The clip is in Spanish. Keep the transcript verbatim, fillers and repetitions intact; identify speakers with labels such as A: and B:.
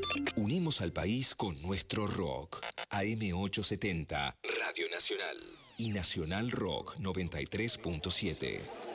A: Unimos al país con nuestro rock. A M ochocientos setenta, Radio Nacional. Y Nacional Rock noventa y tres punto siete.